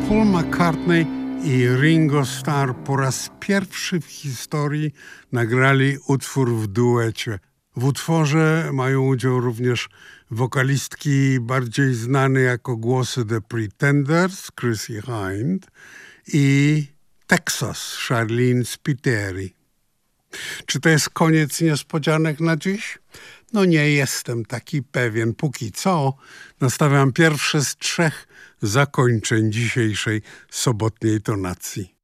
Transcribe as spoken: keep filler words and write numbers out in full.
Paul McCartney i Ringo Starr po raz pierwszy w historii nagrali utwór w duecie. W utworze mają udział również wokalistki bardziej znane jako głosy The Pretenders, Chrissie Hynde i Texas, Charlene Spiteri. Czy to jest koniec niespodzianek na dziś? No nie jestem taki pewien. Póki co nastawiam pierwsze z trzech zakończeń dzisiejszej sobotniej tonacji.